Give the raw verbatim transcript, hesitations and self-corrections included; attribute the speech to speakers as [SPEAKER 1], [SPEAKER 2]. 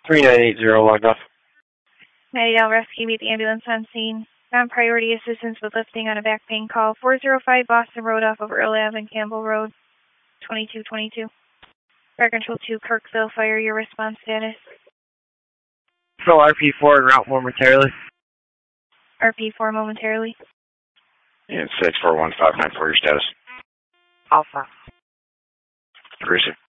[SPEAKER 1] three nine eight zero logged off.
[SPEAKER 2] Nightingale Rescue, meet the ambulance on scene. Non-priority assistance with lifting on a back pain call. four oh five Boston Road off of Earl Ave and Campbell Road. twenty-two twenty-two. Fire Control two, Kirksville Fire, your response status.
[SPEAKER 1] Fill R P four en route momentarily.
[SPEAKER 2] R P four momentarily.
[SPEAKER 3] And six four one five nine four, your status.
[SPEAKER 4] Alpha.
[SPEAKER 3] Receive.